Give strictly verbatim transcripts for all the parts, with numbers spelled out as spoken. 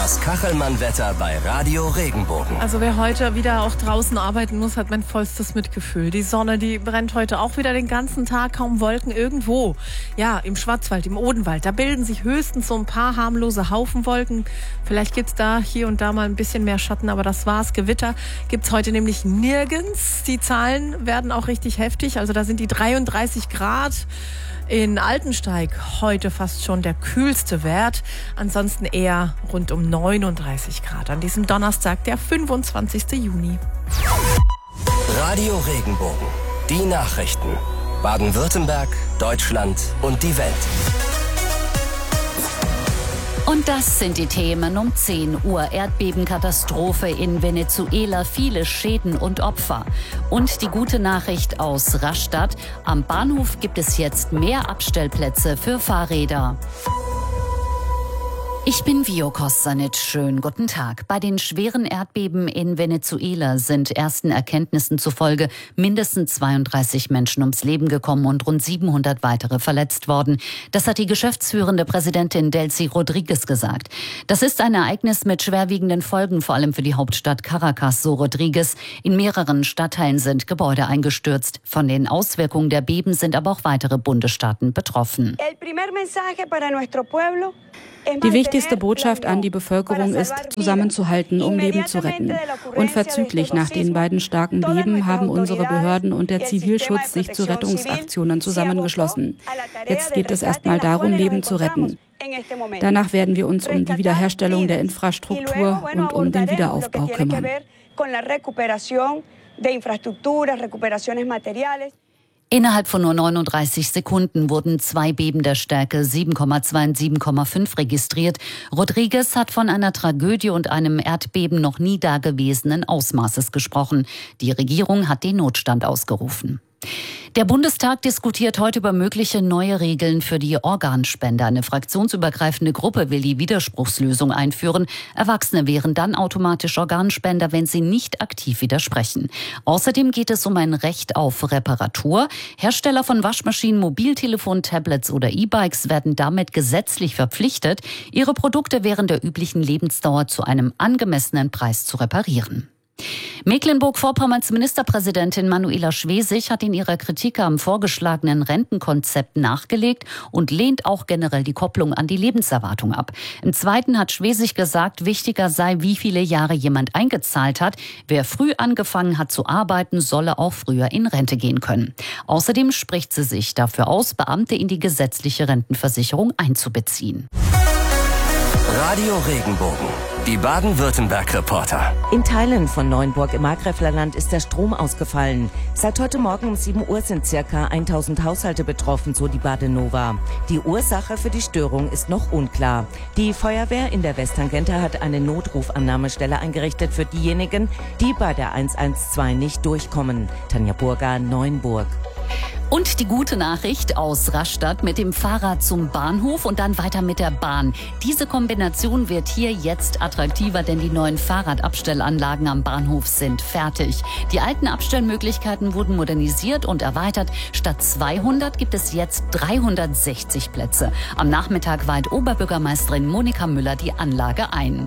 Das Kachelmann-Wetter bei Radio Regenbogen. Also wer heute wieder auch draußen arbeiten muss, hat mein vollstes Mitgefühl. Die Sonne, die brennt heute auch wieder den ganzen Tag, kaum Wolken irgendwo. Ja, im Schwarzwald, im Odenwald, da bilden sich höchstens so ein paar harmlose Haufenwolken. Vielleicht gibt's da hier und da mal ein bisschen mehr Schatten, aber das war's. Gewitter gibt's heute nämlich nirgends. Die Zahlen werden auch richtig heftig, also da sind die dreiunddreißig Grad. In Altensteig heute fast schon der kühlste Wert, ansonsten eher rund um neununddreißig Grad an diesem Donnerstag, der fünfundzwanzigsten Juni. Radio Regenbogen, die Nachrichten. Baden-Württemberg, Deutschland und die Welt. Und das sind die Themen um zehn Uhr. Erdbebenkatastrophe in Venezuela, viele Schäden und Opfer. Und die gute Nachricht aus Rastatt. Am Bahnhof gibt es jetzt mehr Abstellplätze für Fahrräder. Ich bin Vio Kostanic. Schönen guten Tag. Bei den schweren Erdbeben in Venezuela sind ersten Erkenntnissen zufolge mindestens zweiunddreißig Menschen ums Leben gekommen und rund siebenhundert weitere verletzt worden. Das hat die geschäftsführende Präsidentin Delcy Rodriguez gesagt. Das ist ein Ereignis mit schwerwiegenden Folgen, vor allem für die Hauptstadt Caracas, so Rodriguez. In mehreren Stadtteilen sind Gebäude eingestürzt. Von den Auswirkungen der Beben sind aber auch weitere Bundesstaaten betroffen. Die wichtigste Botschaft an die Bevölkerung ist, zusammenzuhalten, um Leben zu retten. Unverzüglich nach den beiden starken Beben haben unsere Behörden und der Zivilschutz sich zu Rettungsaktionen zusammengeschlossen. Jetzt geht es erstmal darum, Leben zu retten. Danach werden wir uns um die Wiederherstellung der Infrastruktur und um den Wiederaufbau kümmern. Innerhalb von nur neununddreißig Sekunden wurden zwei Beben der Stärke sieben Komma zwei und sieben Komma fünf registriert. Rodriguez hat von einer Tragödie und einem Erdbeben noch nie dagewesenen Ausmaßes gesprochen. Die Regierung hat den Notstand ausgerufen. Der Bundestag diskutiert heute über mögliche neue Regeln für die Organspende. Eine fraktionsübergreifende Gruppe will die Widerspruchslösung einführen. Erwachsene wären dann automatisch Organspender, wenn sie nicht aktiv widersprechen. Außerdem geht es um ein Recht auf Reparatur. Hersteller von Waschmaschinen, Mobiltelefonen, Tablets oder E-Bikes werden damit gesetzlich verpflichtet, ihre Produkte während der üblichen Lebensdauer zu einem angemessenen Preis zu reparieren. Mecklenburg-Vorpommerns Ministerpräsidentin Manuela Schwesig hat in ihrer Kritik am vorgeschlagenen Rentenkonzept nachgelegt und lehnt auch generell die Kopplung an die Lebenserwartung ab. Im Zweiten hat Schwesig gesagt, wichtiger sei, wie viele Jahre jemand eingezahlt hat. Wer früh angefangen hat zu arbeiten, solle auch früher in Rente gehen können. Außerdem spricht sie sich dafür aus, Beamte in die gesetzliche Rentenversicherung einzubeziehen. Radio Regenbogen, die Baden-Württemberg-Reporter. In Teilen von Neuenburg im Markgräflerland ist der Strom ausgefallen. Seit heute Morgen um sieben Uhr sind circa tausend Haushalte betroffen, so die Badenova. Die Ursache für die Störung ist noch unklar. Die Feuerwehr in der Westtangente hat eine Notrufannahmestelle eingerichtet für diejenigen, die bei der eins eins zwei nicht durchkommen. Tanja Burger, Neuenburg. Und die gute Nachricht aus Rastatt: mit dem Fahrrad zum Bahnhof und dann weiter mit der Bahn. Diese Kombination wird hier jetzt attraktiver, denn die neuen Fahrradabstellanlagen am Bahnhof sind fertig. Die alten Abstellmöglichkeiten wurden modernisiert und erweitert. Statt zweihundert gibt es jetzt dreihundertsechzig Plätze. Am Nachmittag weiht Oberbürgermeisterin Monika Müller die Anlage ein.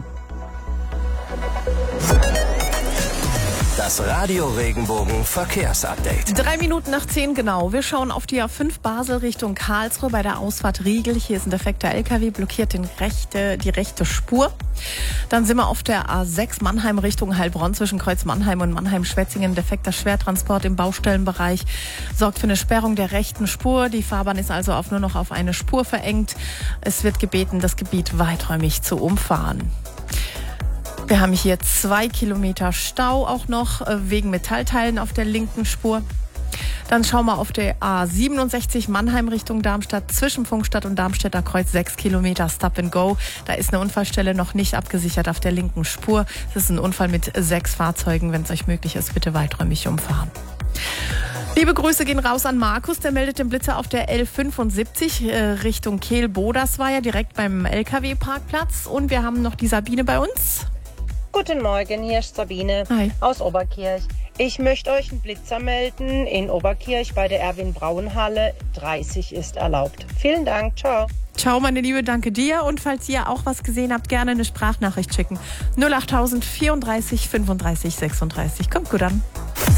Das Radio Regenbogen Verkehrsupdate. Drei Minuten nach zehn genau. Wir schauen auf die A fünf Basel Richtung Karlsruhe bei der Ausfahrt Riegel. Hier ist ein defekter L K W, blockiert den rechte, die rechte Spur. Dann sind wir auf der A sechs Mannheim Richtung Heilbronn zwischen Kreuz Mannheim und Mannheim-Schwetzingen. Defekter Schwertransport im Baustellenbereich sorgt für eine Sperrung der rechten Spur. Die Fahrbahn ist also auf nur noch auf eine Spur verengt. Es wird gebeten, das Gebiet weiträumig zu umfahren. Wir haben hier zwei Kilometer Stau auch noch wegen Metallteilen auf der linken Spur. Dann schauen wir auf der A siebenundsechzig Mannheim Richtung Darmstadt zwischen Funkstadt und Darmstädter Kreuz sechs Kilometer Stop and Go. Da ist eine Unfallstelle noch nicht abgesichert auf der linken Spur. Das ist ein Unfall mit sechs Fahrzeugen. Wenn es euch möglich ist, bitte weiträumig umfahren. Liebe Grüße gehen raus an Markus, der meldet den Blitzer auf der L fünfundsiebzig äh, Richtung Kehl-Bodersweier, direkt beim L K W-Parkplatz. Und wir haben noch die Sabine bei uns. Guten Morgen, hier ist Sabine Hi. aus Oberkirch. Ich möchte euch einen Blitzer melden in Oberkirch bei der Erwin-Braun-Halle. dreißig ist erlaubt. Vielen Dank, ciao. Ciao, meine Liebe, danke dir. Und falls ihr auch was gesehen habt, gerne eine Sprachnachricht schicken. null achttausend vierunddreißig fünfunddreißig sechsunddreißig. Kommt gut an.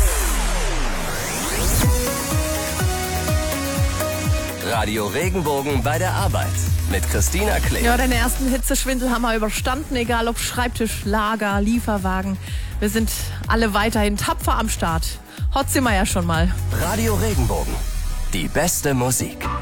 Radio Regenbogen bei der Arbeit mit Christina Klee. Ja, den ersten Hitzeschwindel haben wir überstanden, egal ob Schreibtisch, Lager, Lieferwagen. Wir sind alle weiterhin tapfer am Start. Heute sind wir ja schon mal. Radio Regenbogen, die beste Musik.